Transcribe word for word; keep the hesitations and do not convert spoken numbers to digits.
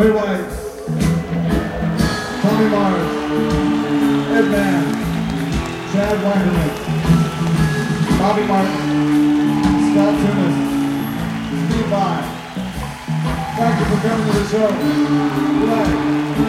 Ray White, Tommy Mars, Ed Mann, Chad Weinberg, Bobby Martin, Scott Tunis, Steve Vai. Thank you for coming to the show. Good night.